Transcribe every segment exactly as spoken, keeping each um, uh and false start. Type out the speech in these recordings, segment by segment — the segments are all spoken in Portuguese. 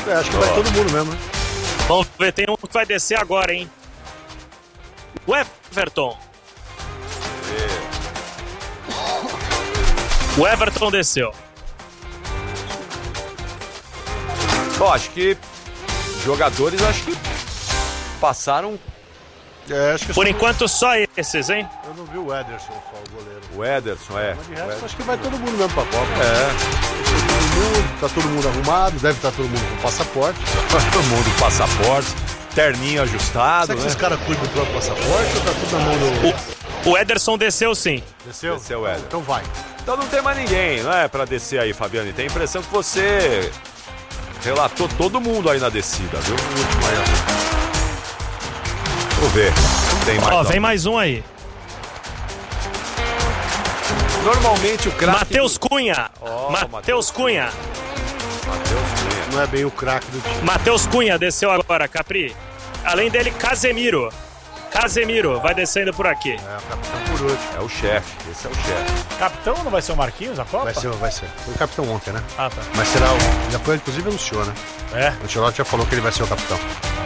É, acho que oh. vai todo mundo mesmo, né? Vamos ver, tem um que vai descer agora, hein? O Everton. É. O Everton desceu. Bom, acho que jogadores, acho que passaram... É, acho que Por só enquanto, só esses, hein? Eu não vi o Ederson, só o goleiro. O Ederson, é. Mas de resto, acho que vai todo mundo mesmo pra Copa. É. Todo mundo, tá todo mundo arrumado, deve estar todo mundo com passaporte. Todo mundo com passaporte, terninho ajustado. Será que né? esses caras cuidam do próprio passaporte ou tá tudo na mão do... O, o Ederson desceu, sim. Desceu? Desceu o Ederson. Então vai. Então não tem mais ninguém, não é, pra descer aí, Fabiane. Tem a impressão que você relatou todo mundo aí na descida, viu? Vamos ver. Tem mais. Ó, um. vem mais um aí. Normalmente o craque... Matheus do... Cunha. Oh, Matheus Cunha. Matheus Cunha. Não é bem o craque do time. Matheus Cunha desceu agora, Capri. Além dele, Casemiro. Casemiro vai descendo por aqui. É, o capitão por último. É o chefe, esse é o chefe. Capitão não vai ser o Marquinhos na Copa? Vai ser, vai ser. Foi o capitão ontem, né? Ah, tá. Mas será o... Já foi, inclusive, anunciou, né? É. O Ancelotti já falou que ele vai ser o capitão.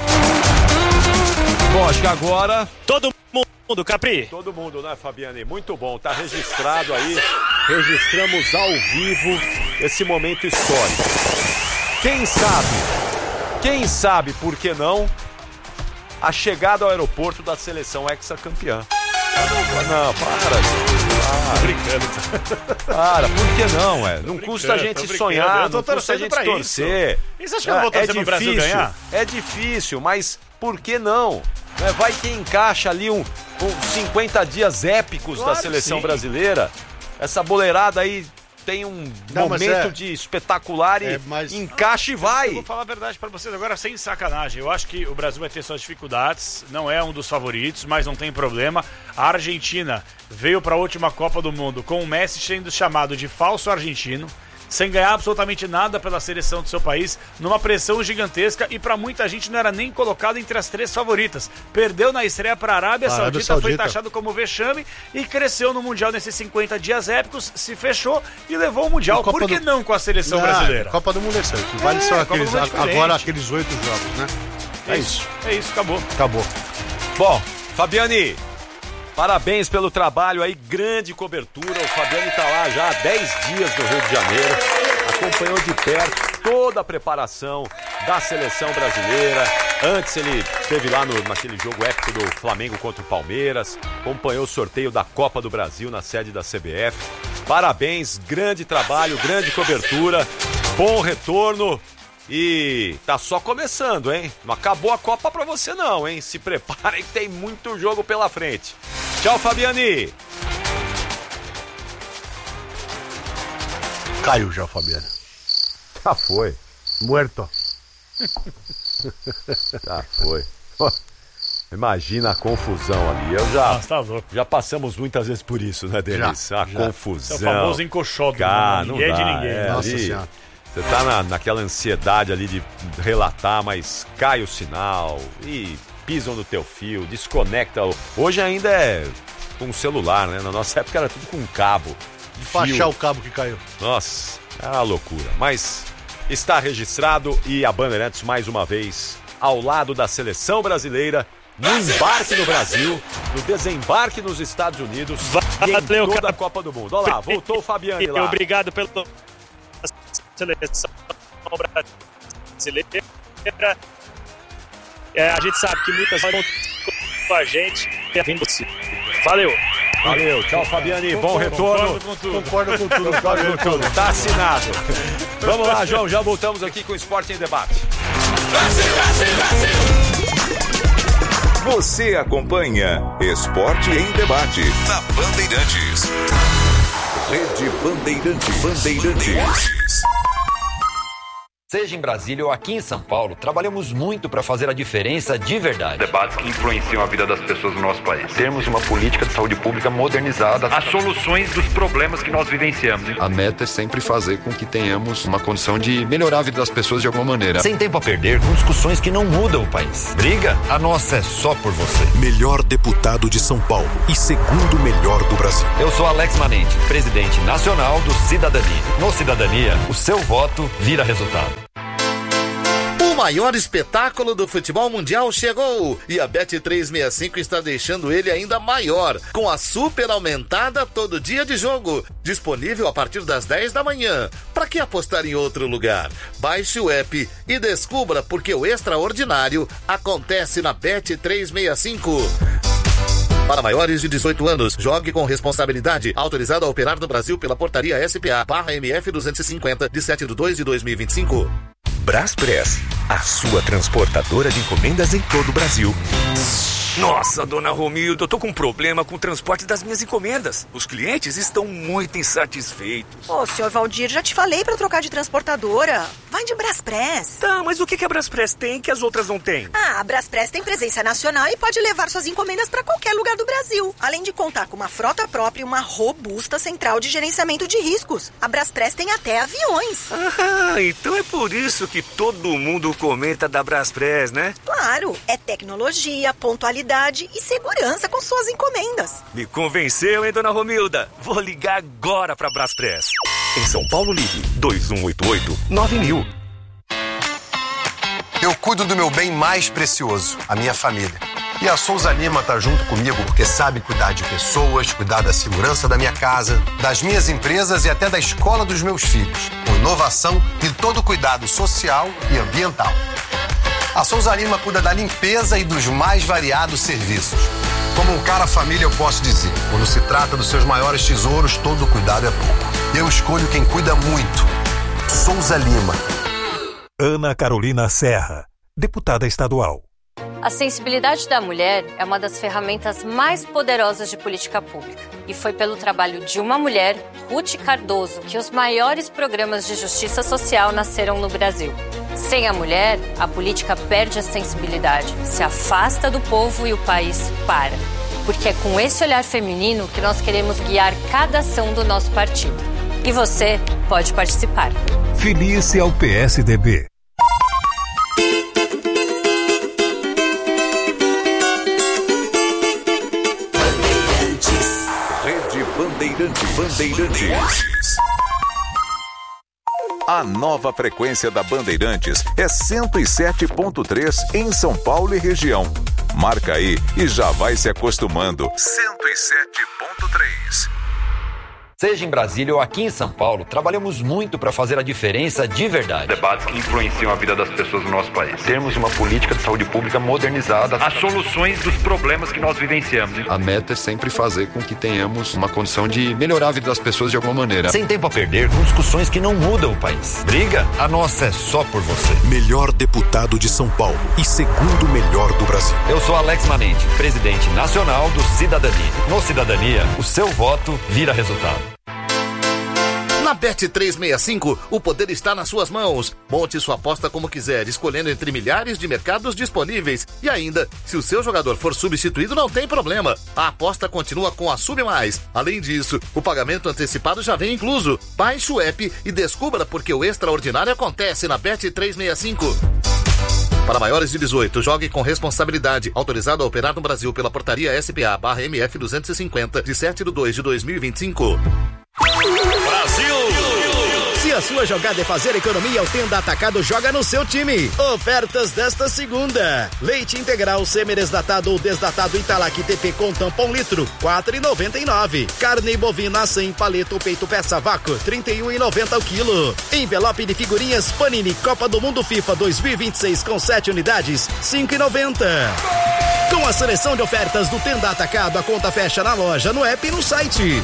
Bom, acho que agora... Todo mundo, Capri. Todo mundo, né, Fabiane? Muito bom, tá registrado aí. Registramos ao vivo esse momento histórico. Quem sabe, quem sabe, por que não, a chegada ao aeroporto da seleção hexacampeã. Não, para, gente. Tô brincando. Para, por que não, é? Não Tô custa a gente brincando, sonhar, não tô custa a gente torcer. E você acha que eu não vou torcer pro Brasil ganhar? É difícil, mas por que não? Vai que encaixa ali um, um cinquenta dias épicos Claro da seleção sim. brasileira. Essa boleirada aí tem um Não, mas momento é- de espetacular e é, mas- encaixa e vai. Eu vou falar a verdade pra vocês agora, sem sacanagem. Eu acho que o Brasil vai ter suas dificuldades, não é um dos favoritos, mas não tem problema. A Argentina veio pra última Copa do Mundo com o Messi sendo chamado de falso argentino, sem ganhar absolutamente nada pela seleção do seu país, numa pressão gigantesca, e pra muita gente não era nem colocado entre as três favoritas. Perdeu na estreia pra Arábia, Arábia Saudita, Saudita. foi taxado como vexame e cresceu no Mundial nesses cinquenta dias épicos, se fechou e levou o Mundial. A Copa Por que do- não com a seleção Ah, brasileira? Copa do Mundo é certo. Que vale É, só Copa do aqueles, Mundo é diferente. agora aqueles oito jogos, né? É isso. É isso, acabou. Acabou. Bom, Fabiane, parabéns pelo trabalho aí, grande cobertura. O Fabiane tá lá já há dez dias no Rio de Janeiro. Acompanhou de perto toda a preparação da seleção brasileira. Antes ele esteve lá no, naquele jogo épico do Flamengo contra o Palmeiras. Acompanhou o sorteio da Copa do Brasil na sede da C B F. Parabéns, grande trabalho, grande cobertura, bom retorno. E tá só começando, hein? Não acabou a Copa pra você não, hein? Se preparem que tem muito jogo pela frente. Tchau, Fabiane. Caiu já, Fabiano. Já foi. Muerto. Já foi. Imagina a confusão ali. Eu já, Nossa, tá louco. já passamos muitas vezes por isso, né, Denis? Já, a já. confusão. É o famoso encoxodo, Cara, né? não Ninguém é de dá, ninguém. é, Nossa ali, Senhora. Você tá na, naquela ansiedade ali de relatar, mas cai o sinal e pisam no teu fio, desconecta. o- Hoje ainda é com celular, né? Na nossa época era tudo com cabo. Pra fio. achar o cabo que caiu. Nossa, é uma loucura. Mas está registrado e a Bandeirantes mais uma vez ao lado da seleção brasileira, no embarque no Brasil, no desembarque nos Estados Unidos e em Valeu, toda cara. a Copa do Mundo. Olha lá, voltou o Fabiane lá. Obrigado pela seleção brasileira. É, a gente sabe que muitas vão com a gente. Valeu. Valeu, tchau Fabiane, bom retorno. Concordo com tudo. Concordo com tudo. Concordo com tudo. Tá assinado. Vamos lá, João, já voltamos aqui com o Esporte em Debate. Você acompanha Esporte em Debate na Bandeirantes. Rede Bandeirantes. Bandeirantes. Seja em Brasília ou aqui em São Paulo, trabalhamos muito para fazer a diferença de verdade. Debates que influenciam a vida das pessoas no nosso país. Termos uma política de saúde pública modernizada. As soluções dos problemas que nós vivenciamos. A meta é sempre fazer com que tenhamos uma condição de melhorar a vida das pessoas de alguma maneira. Sem tempo a perder com discussões que não mudam o país. Briga? A nossa é só por você. Melhor deputado de São Paulo e segundo melhor do Brasil. Eu sou Alex Manente, presidente nacional do Cidadania. No Cidadania, o seu voto vira resultado. maior espetáculo do futebol mundial chegou e a Bet trezentos e sessenta e cinco está deixando ele ainda maior, com a super aumentada todo dia de jogo, disponível a partir das dez da manhã. Para que apostar em outro lugar? Baixe o app e descubra porque o extraordinário acontece na Bet trezentos e sessenta e cinco. Para maiores de dezoito anos, jogue com responsabilidade. Autorizado a operar no Brasil pela portaria S P A barra M F duzentos e cinquenta, de sete de dois de dois mil e vinte e cinco. Braspress, a sua transportadora de encomendas em todo o Brasil. Nossa, dona Romilda, eu tô com um problema com o transporte das minhas encomendas. Os clientes estão muito insatisfeitos. Ô, senhor Valdir, já te falei pra trocar de transportadora. Vai de Braspress. Tá, mas o que a Braspress tem que as outras não têm? Ah, a Braspress tem presença nacional e pode levar suas encomendas pra qualquer lugar do Brasil. Além de contar com uma frota própria e uma robusta central de gerenciamento de riscos. A Braspress tem até aviões. Ah, então é por isso que todo mundo comenta da Braspress, né? Claro, é tecnologia, pontualidade e segurança com suas encomendas. Me convenceu, hein, dona Romilda? Vou ligar agora pra Braspress. Em São Paulo, ligue dois um oito oito nove mil. Eu cuido do meu bem mais precioso, a minha família. E a Souza Lima tá junto comigo porque sabe cuidar de pessoas, cuidar da segurança da minha casa, das minhas empresas e até da escola dos meus filhos, com inovação e todo cuidado social e ambiental. A Souza Lima cuida da limpeza e dos mais variados serviços. Como um cara família, eu posso dizer, quando se trata dos seus maiores tesouros, todo cuidado é pouco. Eu escolho quem cuida muito. Souza Lima. Ana Carolina Serra, deputada estadual. A sensibilidade da mulher é uma das ferramentas mais poderosas de política pública. E foi pelo trabalho de uma mulher, Ruth Cardoso, que os maiores programas de justiça social nasceram no Brasil. Sem a mulher, a política perde a sensibilidade, se afasta do povo e o país para. Porque é com esse olhar feminino que nós queremos guiar cada ação do nosso partido. E você pode participar. Filie-se ao P S D B. Rede Bandeirantes. Bandeirantes. A nova frequência da Bandeirantes é cento e sete ponto três em São Paulo e região. Marca aí e já vai se acostumando. cento e sete ponto três. Seja em Brasília ou aqui em São Paulo, trabalhamos muito para fazer a diferença de verdade. Debates que influenciam a vida das pessoas no nosso país. Termos uma política de saúde pública modernizada. As soluções dos problemas que nós vivenciamos. A meta é sempre fazer com que tenhamos uma condição de melhorar a vida das pessoas de alguma maneira. Sem tempo a perder com discussões que não mudam o país. Briga? A nossa é só por você. Melhor deputado de São Paulo e segundo melhor do Brasil. Eu sou Alex Manente, presidente nacional do Cidadania. No Cidadania, o seu voto vira resultado. Na Bet trezentos e sessenta e cinco, o poder está nas suas mãos. Monte sua aposta como quiser, escolhendo entre milhares de mercados disponíveis. E ainda, se o seu jogador for substituído, não tem problema. A aposta continua com a Sub Mais. Além disso, o pagamento antecipado já vem incluso. Baixe o app e descubra porque o extraordinário acontece na Bet trezentos e sessenta e cinco. Para maiores de dezoito, jogue com responsabilidade. Autorizado a operar no Brasil pela portaria S P A barra M F duzentos e cinquenta, de sete de dois de dois mil e vinte e cinco. Brasil! Se a sua jogada é fazer economia, o Tenda Atacado joga no seu time. Ofertas desta segunda: leite integral semi-desnatado ou desnatado Italac T P com tampão litro, quatro reais e noventa e nove centavos. Carne bovina sem paleta ou peito peça vácuo, trinta e um reais e noventa centavos o quilo. Envelope de figurinhas Panini Copa do Mundo FIFA dois mil e vinte e seis com sete unidades, cinco reais e noventa centavos. Com a seleção de ofertas do Tenda Atacado, a conta fecha na loja, no app e no site.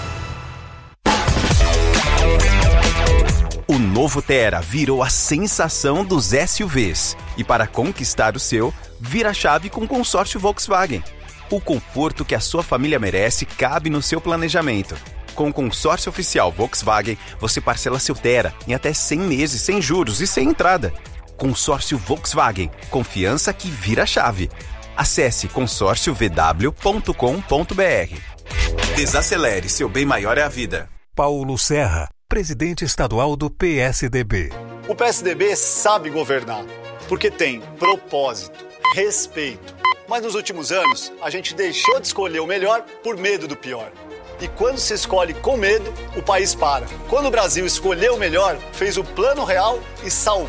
O novo Tera virou a sensação dos S U Vs. E para conquistar o seu, vira a chave com o consórcio Volkswagen. O conforto que a sua família merece cabe no seu planejamento. Com o consórcio oficial Volkswagen, você parcela seu Tera em até cem meses sem juros e sem entrada. Consórcio Volkswagen. Confiança que vira a chave. Acesse consórcio v w ponto com ponto b r. Desacelere, seu bem maior é a vida. Paulo Serra, presidente estadual do P S D B. O P S D B sabe governar, porque tem propósito, respeito. Mas nos últimos anos, a gente deixou de escolher o melhor por medo do pior. E quando se escolhe com medo, o país para. Quando o Brasil escolheu o melhor, fez o plano real e salvou